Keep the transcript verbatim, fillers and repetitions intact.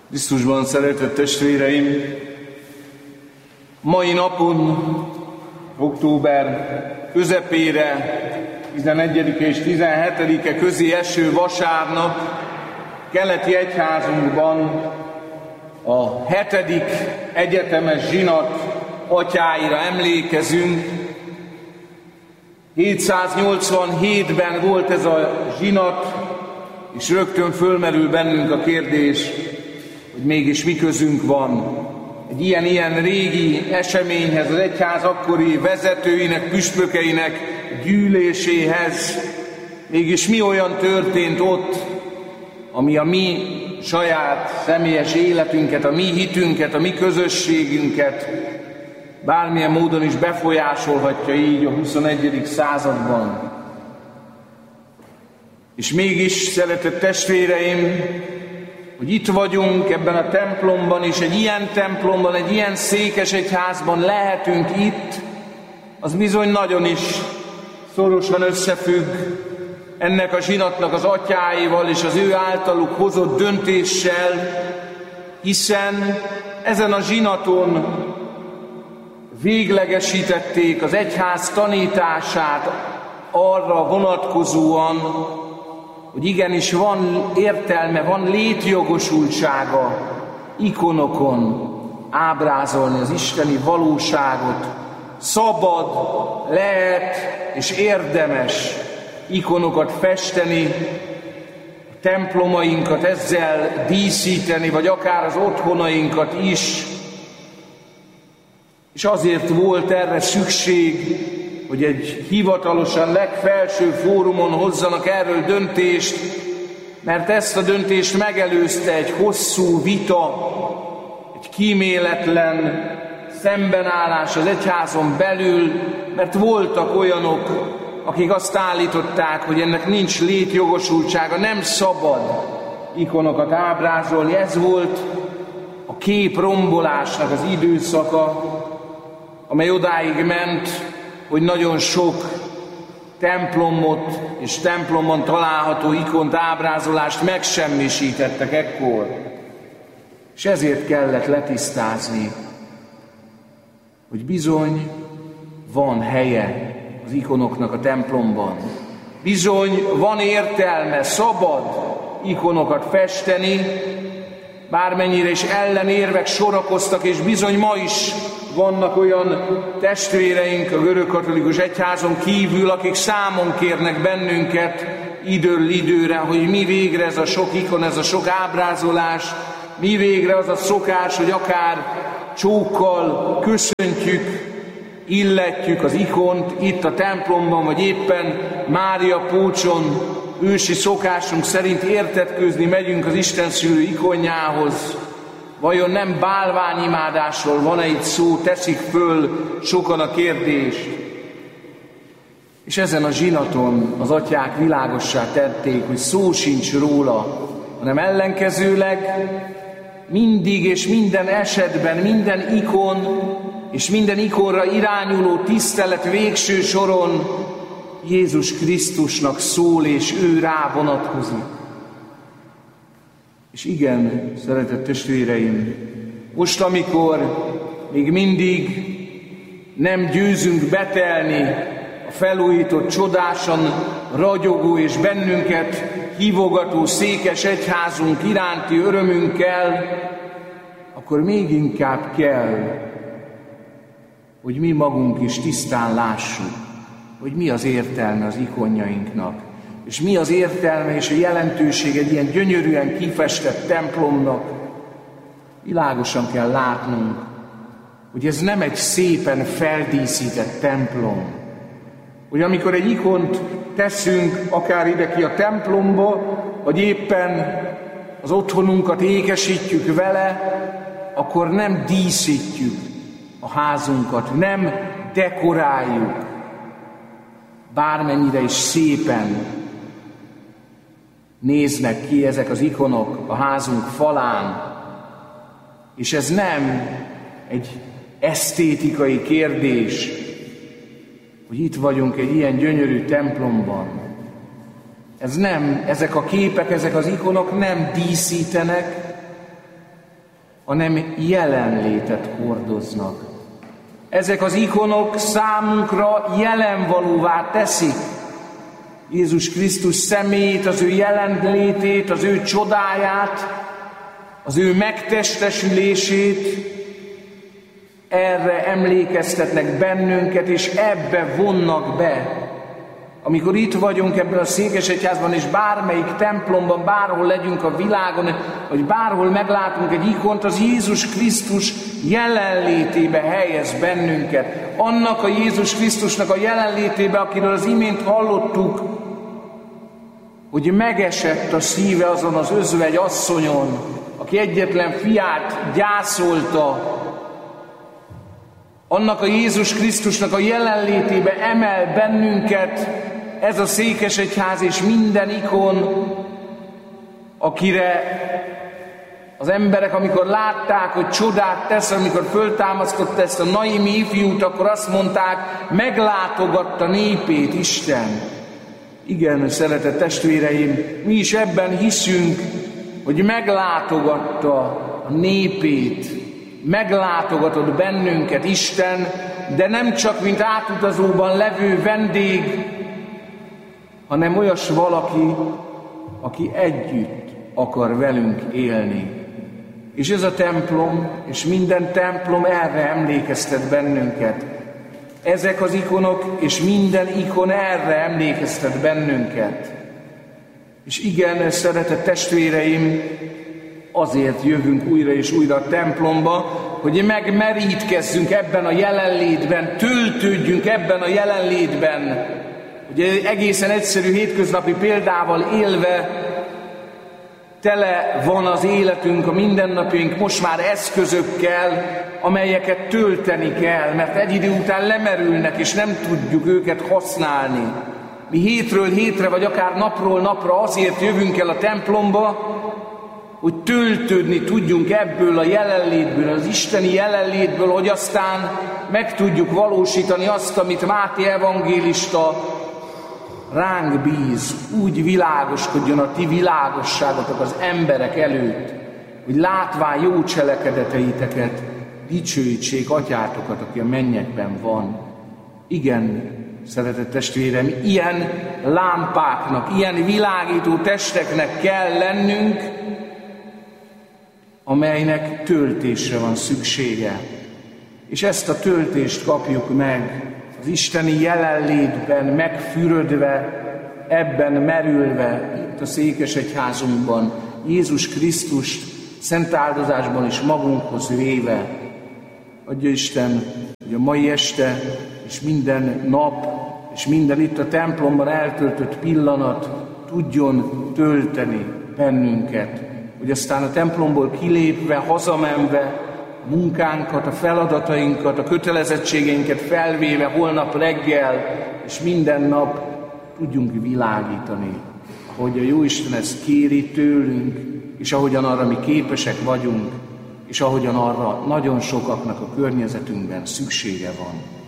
Krisztusban szeretett testvéreim, mai napon, október közepére, tizenegyedike és tizenhetedike közé eső vasárnap keleti egyházunkban a hetedik egyetemes zsinat atyáira emlékezünk. hétszáznyolcvanhétben volt ez a zsinat, és rögtön fölmerül bennünk a kérdés, hogy mégis mi közünk van egy ilyen-ilyen régi eseményhez, az egyház akkori vezetőinek, püspökeinek gyűléséhez. Mégis mi olyan történt ott, ami a mi saját személyes életünket, a mi hitünket, a mi közösségünket bármilyen módon is befolyásolhatja így a huszonegyedik században. És mégis, szeretett testvéreim, hogy itt vagyunk ebben a templomban, és egy ilyen templomban, egy ilyen székesegyházban lehetünk itt, az bizony nagyon is szorosan összefügg ennek a zsinatnak az atyáival és az ő általuk hozott döntéssel, hiszen ezen a zsinaton véglegesítették az egyház tanítását arra vonatkozóan, hogy igenis van értelme, van létjogosultsága ikonokon ábrázolni az isteni valóságot. Szabad, lehet és érdemes ikonokat festeni, a templomainkat ezzel díszíteni, vagy akár az otthonainkat is. És azért volt erre szükség, hogy egy hivatalosan legfelső fórumon hozzanak erről döntést, mert ezt a döntést megelőzte egy hosszú vita, egy kíméletlen szembenállás az egyházon belül, mert voltak olyanok, akik azt állították, hogy ennek nincs létjogosultsága, nem szabad ikonokat ábrázolni. Ez volt a képrombolásnak az időszaka, amely odáig ment, hogy nagyon sok templomot és templomon található ikont, ábrázolást megsemmisítettek ekkor. És ezért kellett letisztázni, hogy bizony van helye az ikonoknak a templomban. Bizony van értelme, szabad ikonokat festeni, bármennyire is ellenérvek sorakoztak, és bizony ma is vannak olyan testvéreink a görögkatolikus egyházon kívül, akik számon kérnek bennünket időről időre, hogy mi végre ez a sok ikon, ez a sok ábrázolás, mi végre az a szokás, hogy akár csókkal köszöntjük, illetjük az ikont itt a templomban, vagy éppen Mária pócson ősi szokásunk szerint értetkőzni megyünk az Isten szülő ikonjához. Vajon nem bálványimádásról van-e itt szó, teszik föl sokan a kérdést. És ezen a zsinaton az atyák világossá tették, hogy szó sincs róla, hanem ellenkezőleg mindig és minden esetben, minden ikon és minden ikonra irányuló tisztelet végső soron Jézus Krisztusnak szól, és ő rá vonatkozik. És igen, szeretett testvéreim, most, amikor még mindig nem győzünk betelni a felújított, csodásan ragyogó és bennünket hívogató székes egyházunk iránti örömünkkel, akkor még inkább kell, hogy mi magunk is tisztán lássuk, hogy mi az értelme az ikonjainknak, és mi az értelme és a jelentőség egy ilyen gyönyörűen kifestett templomnak. Világosan kell látnunk, hogy ez nem egy szépen feldíszített templom. Hogy amikor egy ikont teszünk, akár ide ki a templomba, vagy éppen az otthonunkat ékesítjük vele, akkor nem díszítjük a házunkat, nem dekoráljuk, bármennyire is szépen néznek ki ezek az ikonok a házunk falán, és ez nem egy esztétikai kérdés, hogy itt vagyunk egy ilyen gyönyörű templomban. Ez nem, ezek a képek, ezek az ikonok nem díszítenek, hanem jelenlétet hordoznak. Ezek az ikonok számunkra jelenvalóvá teszik Jézus Krisztus személyét, az ő jelenlétét, az ő csodáját, az ő megtestesülését. Erre emlékeztetnek bennünket, és ebbe vonnak be. Amikor itt vagyunk ebben a székesegyházban, és bármelyik templomban, bárhol legyünk a világon, vagy bárhol meglátunk egy ikont, az Jézus Krisztus jelenlétébe helyez bennünket. Annak a Jézus Krisztusnak a jelenlétébe, akiről az imént hallottuk, hogy megesett a szíve azon az özvegy asszonyon, aki egyetlen fiát gyászolta. Annak a Jézus Krisztusnak a jelenlétébe emel bennünket ez a székesegyház és minden ikon, akire az emberek, amikor látták, hogy csodát tesz, amikor föltámasztotta ezt a Naimi ifjút, akkor azt mondták, meglátogatta népét Isten. Igen, szeretett testvéreim, mi is ebben hiszünk, hogy meglátogatta a népét, meglátogatott bennünket Isten, de nem csak mint átutazóban levő vendég, hanem olyas valaki, aki együtt akar velünk élni. És ez a templom, és minden templom erre emlékeztet bennünket. Ezek az ikonok, és minden ikon erre emlékeztet bennünket. És igen, szeretett testvéreim, azért jövünk újra és újra a templomba, hogy megmerítkezzünk ebben a jelenlétben, töltődjünk ebben a jelenlétben, hogy egészen egyszerű hétköznapi példával élve tele van az életünk, a mindennapjaink most már eszközökkel, amelyeket tölteni kell, mert egy idő után lemerülnek, és nem tudjuk őket használni. Mi hétről hétre, vagy akár napról napra azért jövünk el a templomba, hogy töltődni tudjunk ebből a jelenlétből, az isteni jelenlétből, hogy aztán meg tudjuk valósítani azt, amit Máté evangélista ránk bíz. Úgy világoskodjon a ti világosságotok az emberek előtt, hogy látván jó cselekedeteiteket dicsőítsék atyátokat, aki a mennyekben van. Igen, szeretett testvérem, ilyen lámpáknak, ilyen világító testeknek kell lennünk, amelynek töltésre van szüksége. És ezt a töltést kapjuk meg az isteni jelenlétben, megfürödve, ebben merülve, itt a székesegyházunkban, Jézus Krisztust szent áldozásban is magunkhoz véve. Adja Isten, hogy a mai este és minden nap, és minden itt a templomban eltöltött pillanat tudjon tölteni bennünket, hogy aztán a templomból kilépve, hazamenve, a munkánkat, a feladatainkat, a kötelezettségeinket felvéve holnap reggel, és minden nap tudjunk világítani, ahogy a Jóisten ezt kéri tőlünk, és ahogyan arra mi képesek vagyunk, és ahogyan arra nagyon sokaknak a környezetünkben szüksége van.